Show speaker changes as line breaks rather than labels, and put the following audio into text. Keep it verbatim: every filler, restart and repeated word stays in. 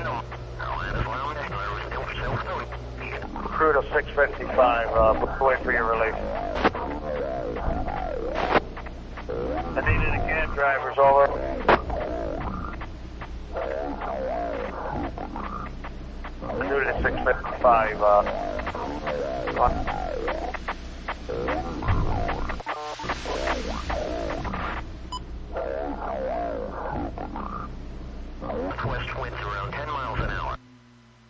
Crew to six fifty-five, uh, wait for your release. I need it again, drivers, over. Crew to six fifty-five, uh,